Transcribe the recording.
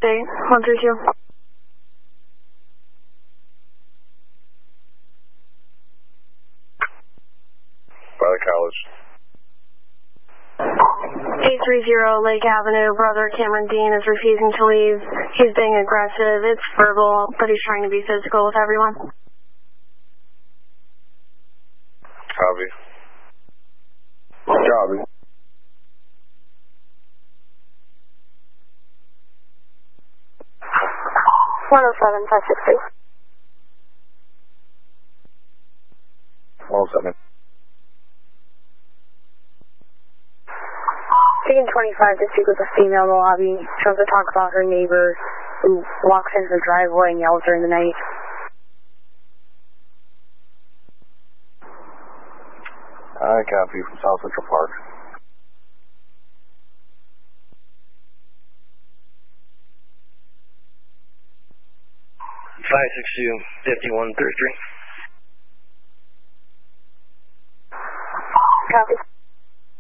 State, 132. By the college. 830 Lake Avenue, brother Cameron Dean is refusing to leave. He's being aggressive. It's verbal, but he's trying to be physical with everyone. Copy. Copy. 107-563. 107. Taking 25 to speak with a female in the lobby. She wants to talk about her neighbor who walks in her driveway and yells during the night. I copy from South Central Park. 562-5133. Copy.